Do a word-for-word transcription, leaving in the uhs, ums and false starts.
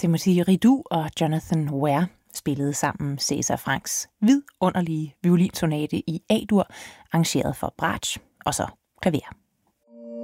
Timothy Ridoux og Jonathan Ware spillede sammen César Franks vidunderlige violinsonate i A-dur, arrangeret for bratsch og så klaver.